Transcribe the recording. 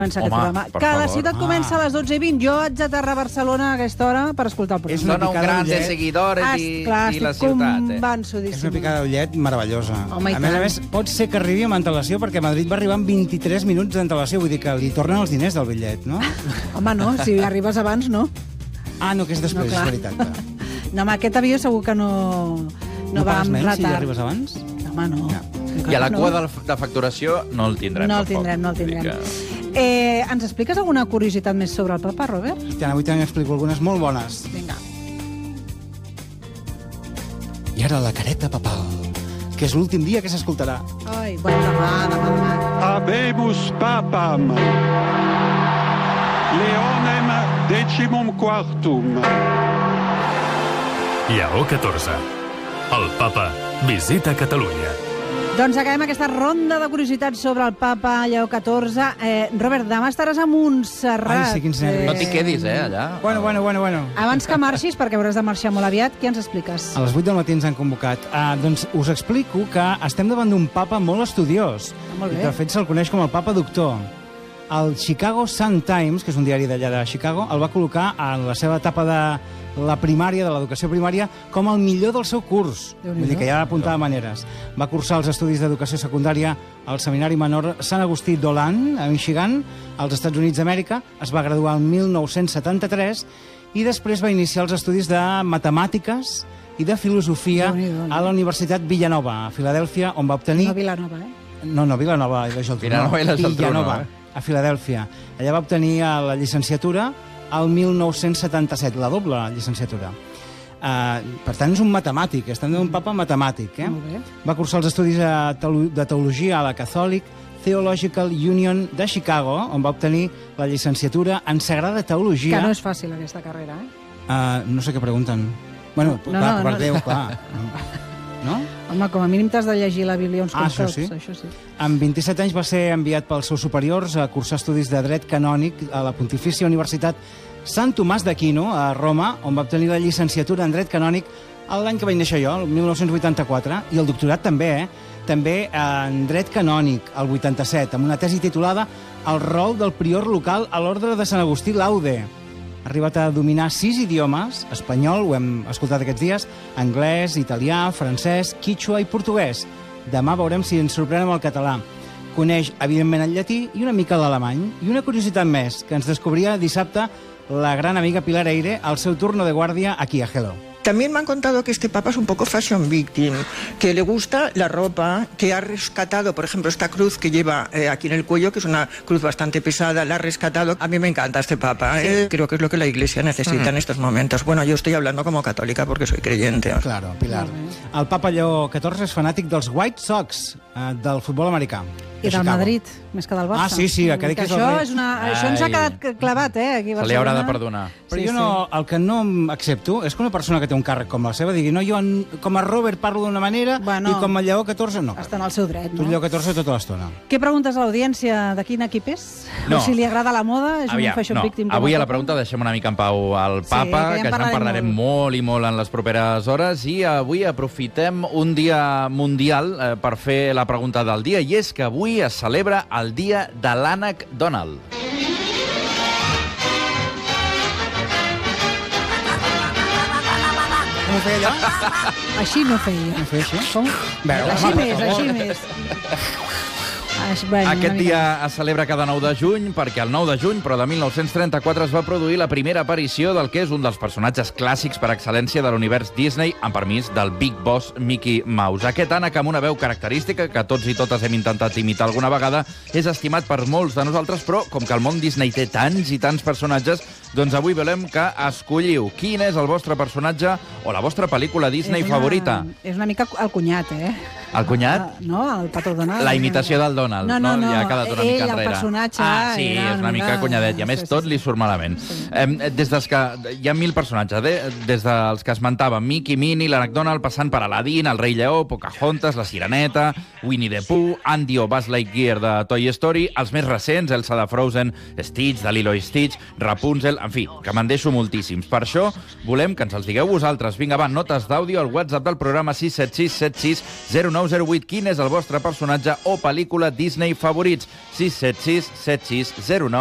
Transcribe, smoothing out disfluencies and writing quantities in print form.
Comença aquest programa. Que la ciutat comença a les 12:20. Jo haig d'aterrar a Barcelona a aquesta hora per escoltar el programa. Són un gran de seguidors i la ciutat. És una picada d'ullet meravellosa. Home, a més, pot ser que arribi amb antelació, perquè Madrid va arribar amb 23 minuts d'antelació. Vull dir que li tornen els diners del bitllet, no? Home, no, si arribes abans, no. Ah, no, que és després, és veritat. No, home, aquest avió segur que no va amb retard. Si arribes abans? Home, no. I a la cua de facturació no el tindrem. No el tindrem. Ens expliques alguna curiositat més sobre el papa, Robert? Hòstia, avui també explico algunes molt bones. Vinga. I ara la careta papal, que és l'últim dia que s'escoltarà. Ai, bueno, demà. Habemus papam, Leonem decimum quartum. Lleó XIV. El papa visita Catalunya. Doncs acabem aquesta ronda de curiositats sobre el papa Lleó XIV. Robert, demà estaràs a Montserrat. Ai, sí, quins nervis. No t'hi quedis, allà. Bueno. Abans que marxis, perquè hauràs de marxar molt aviat, què ens expliques? A les 8 del matí ens han convocat. Doncs us explico que estem davant d'un papa molt estudiós. Molt bé. I que, de fet, se'l coneix com el papa doctor. El Chicago Sun-Times, que és un diari d'allà de Chicago, el va col·locar en la seva etapa de la primària, de l'educació primària, com el millor del seu curs. Vull dir que ja apuntava maneres. Va cursar els estudis d'educació secundària al Seminari Menor Sant Agustí d'Oland, a Michigan, als Estats Units d'Amèrica. Es va graduar el 1973 i després va iniciar els estudis de matemàtiques i de filosofia a la Universitat Villanova, a Filadèlfia, on va obtenir... No Vilanova, No, Vilanova i la Geltrú. Vilanova i la Geltrú, Villanova, a Filadèlfia. Allà va obtenir la llicenciatura al 1977, la doble llicenciatura. Per tant, és un matemàtic, estem d'un papa matemàtic. Molt bé. Va cursar els estudis de teologia a la Catholic Theological Union de Chicago, on va obtenir la llicenciatura en Sagrada Teologia. Que no és fàcil, aquesta carrera, No sé què pregunten. Bueno, per Déu, clar. No? Home, com a mínim t'has de llegir la Bíblia uns quants cops. Això sí. Amb 27 anys va ser enviat pels seus superiors a cursar estudis de dret canònic a la Pontifícia Universitat Sant Tomàs d'Aquino, a Roma, on va obtenir la llicenciatura en dret canònic l'any que vaig néixer jo, el 1984, i el doctorat també, també en dret canònic, el 87, amb una tesi titulada El rol del prior local a l'ordre de Sant Agustí Laude. Ha arribat a dominar 6 idiomes, espanyol, ho hem escoltat aquests dies, anglès, italià, francès, quichua i portuguès. Demà veurem si ens sorprèn amb el català. Coneix, evidentment, el llatí i una mica l'alemany. I una curiositat més, que ens descobria dissabte la gran amiga Pilar Eire al seu turno de guàrdia aquí a Hello. También me han contado que este papa es un poco fashion victim, que le gusta la ropa, que ha rescatado, por ejemplo, esta cruz que lleva aquí en el cuello, que es una cruz bastante pesada, la ha rescatado. A mí me encanta este papa, creo que es lo que la Iglesia necesita en estos momentos. Bueno, yo estoy hablando como católica porque soy creyente. Claro, Pilar. El papa Lleó XIV és fanàtic dels White Sox, del futbol americà. I del Madrid, més que del Barça. Sí, que dic que és el rei. Això ens ha quedat clavat, aquí a Barcelona. Se li haurà de perdonar. Però jo no, el que no accepto és que una persona que té un càrrec com la seva digui no, jo com a Robert parlo d'una manera i com a Lleó XIV no. Està en el seu dret, no? Tu Lleó XIV tota l'estona. Què preguntes a l'audiència de quin equip és? No. O si li agrada la moda? És un fashion victim. Avui a la pregunta deixem una mica en pau al papa, que ja en parlarem molt i molt en les properes hores, i avui aprofitem un dia mundial per fer la pregunta del dia, i és que avui es celebra el dia de l'ànec Donald. Com ho feia allò? Així no feia. No feia així? Com? Així més. Aquest dia es celebra cada 9 de juny perquè el 9 de juny, però de 1934, es va produir la primera aparició del que és un dels personatges clàssics per excel·lència de l'univers Disney, amb permís del Big Boss Mickey Mouse. Aquest ànec amb una veu característica que tots i totes hem intentat imitar alguna vegada és estimat per molts de nosaltres, però com que el món Disney té tants i tants personatges, doncs avui volem que escolliu quin és el vostre personatge o la vostra pel·lícula Disney favorita. És una mica el cunyat, El cunyat? No, el Pato Donald. La imitació del Donald. No. Ja ha quedat una mica enrere. El personatge... Sí, és una mica cunyadet. I a més, tot li surt malament. Des que hi ha 1000 personatges, des dels que esmentava Mickey, Minnie, l'ànec Donald, passant per Aladdin, el rei Lleó, Pocahontas, la Sireneta, Winnie the Pooh, Andy o Buzz Lightyear de Toy Story, els més recents, Elsa de Frozen, Stitch, de Lilo i Stitch, Rapunzel, En fi, que me'n deixo moltíssims. Per això volem que ens els digueu vosaltres. Vinga, va, notes d'àudio al WhatsApp del programa 676 76 0908. Quin és el vostre personatge o pel·lícula Disney favorits? 676 76 09